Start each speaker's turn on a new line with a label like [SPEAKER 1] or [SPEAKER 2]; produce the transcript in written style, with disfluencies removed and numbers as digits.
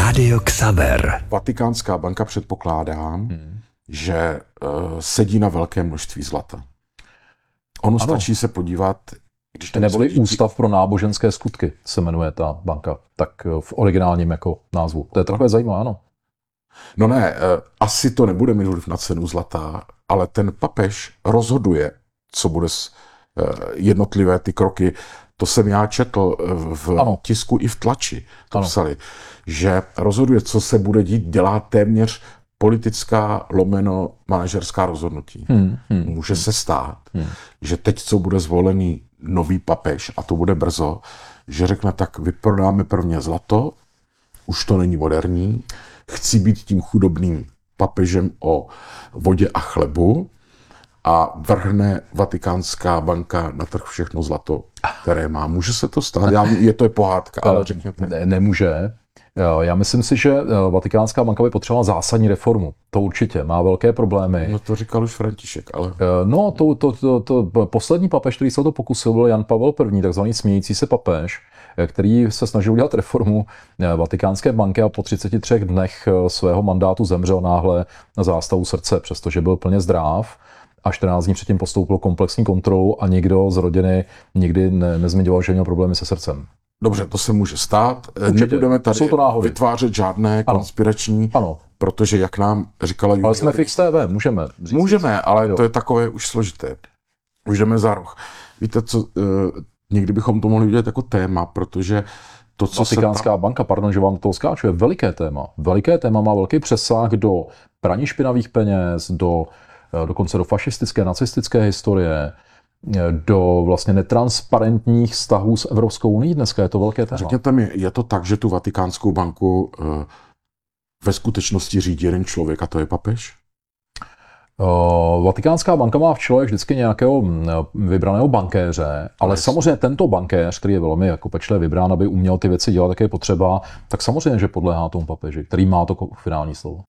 [SPEAKER 1] Rádio Xaver.
[SPEAKER 2] Vatikánská banka předpokládá, že sedí na velké množství zlata. Ono stačí se podívat, když to
[SPEAKER 3] neboli Ústav pro náboženské skutky se jmenuje ta banka, tak v originálním jako názvu. To je takové zajímavé, ano.
[SPEAKER 2] No ne, asi to nebude mít vliv na cenu zlata, ale ten papež rozhoduje, co bude jednotlivé ty kroky. To jsem já četl v tisku i v tlači. To psali, že rozhoduje, co se bude dít, dělá téměř politická manažerská rozhodnutí. Může se stát, že teď, co bude zvolený nový papež, a to bude brzo, že řekne, tak vyprodáme prvně zlato, už to není moderní, chci být tím chudobným papežem o vodě a chlebu a vrhne Vatikánská banka na trh všechno zlato, které má. Může se to stát? To je pohádka, ale řekněte.
[SPEAKER 3] Nemůže. Já myslím si, že Vatikánská banka by potřebovala zásadní reformu. To určitě. Má velké problémy.
[SPEAKER 2] No to říkal už František, ale...
[SPEAKER 3] No, poslední papež, který se o to pokusil, byl Jan Pavel I., takzvaný smějící se papež, který se snažil udělat reformu Vatikánské banky a po 33 dnech svého mandátu zemřel náhle na zástavu srdce, přestože byl plně zdrav. A 14 dní předtím postoupil komplexní kontrolu a nikdo z rodiny nikdy nezmiňoval, že měl problémy se srdcem.
[SPEAKER 2] Dobře, to se může stát. Určitě. Nebudeme tady vytvářet žádné konspirační, protože jak nám říkala Julia...
[SPEAKER 3] Ale jsme Fix TV, můžeme.
[SPEAKER 2] Můžeme, ale to je takové už složité. Už jdeme za roh. Víte co, někdy bychom to mohli vidět jako téma, protože to, co
[SPEAKER 3] Vatikánská banka, pardon, že vám to skáču, je veliké téma. Veliké téma, má velký přesah do praní špinavých peněz, dokonce do fašistické, nacistické historie, do vlastně netransparentních vztahů s Evropskou unií. Dneska je to velké téma.
[SPEAKER 2] Řekněte mi, je to tak, že tu Vatikánskou banku ve skutečnosti řídí jeden člověk a to je papež?
[SPEAKER 3] Vatikánská banka má v čele vždycky nějakého vybraného bankéře, ale samozřejmě tento bankéř, který je velmi jako pečlivě vybrán, aby uměl ty věci dělat, tak je potřeba, tak samozřejmě, že podléhá tomu papeži, který má to finální slovo.